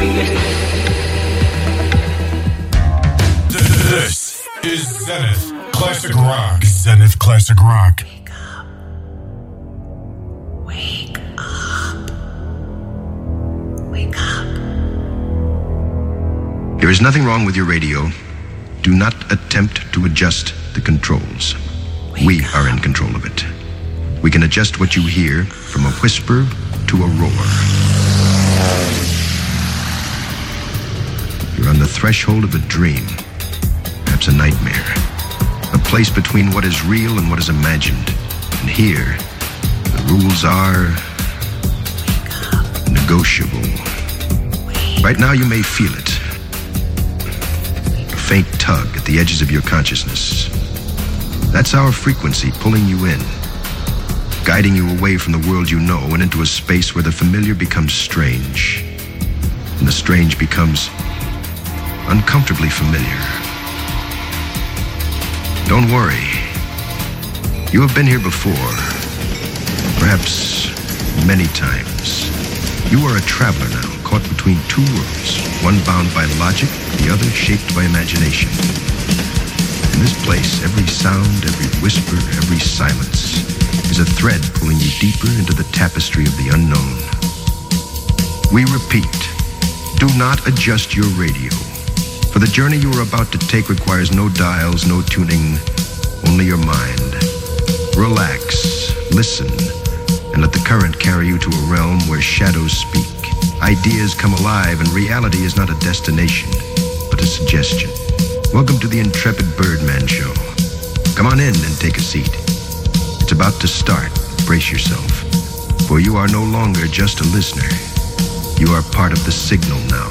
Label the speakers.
Speaker 1: This is Zenith Classic Rock. Zenith Classic Rock.
Speaker 2: Wake up. Wake up.
Speaker 3: There is nothing wrong with your radio. Do not attempt to adjust the controls. We are in control of it. We can adjust what you hear from a whisper to a roar. You're on the threshold of a dream, perhaps a nightmare, a place between what is real and what is imagined. And here, the rules are negotiable. Right now you may feel it. A faint tug at the edges of your consciousness. That's our frequency pulling you in, guiding you away from the world you know and into a space where the familiar becomes strange, and the strange becomes uncomfortably familiar. Don't worry. You have been here before, perhaps many times. You are a traveler now, caught between two worlds, one bound by logic, the other shaped by imagination. In this place, every sound, every whisper, every silence is a thread pulling you deeper into the tapestry of the unknown. We repeat, do not adjust your radio. For the journey you are about to take requires no dials, no tuning, only your mind. Relax, listen, and let the current carry you to a realm where shadows speak. Ideas come alive, and reality is not a destination, but a suggestion. Welcome to the Intrepid Birdman Show. Come on in and take a seat. It's about to start. Brace yourself, for you are no longer just a listener. You are part of the signal now.